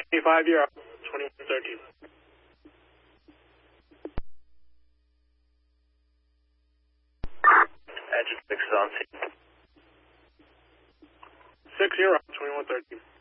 25, you're up. 2113. Engine 6 is on scene. 6, you're up. 2113.